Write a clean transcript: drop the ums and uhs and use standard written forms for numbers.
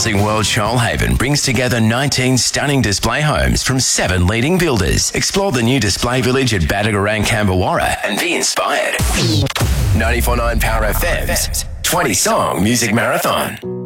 Housing World Shoalhaven brings together 19 stunning display homes from 7 leading builders. Explore the new display village at Badagarang, Cambawarra and be inspired. 94.9 Power FM's 20 Song Music Marathon.